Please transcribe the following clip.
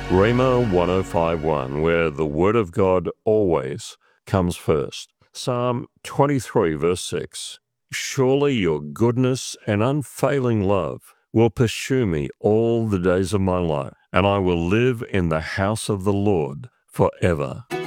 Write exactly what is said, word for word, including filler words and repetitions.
Rhema one oh five one, where the Word of God always comes first. Psalm twenty-three, verse six. Surely your goodness and unfailing love will pursue me all the days of my life, and I will live in the house of the Lord forever.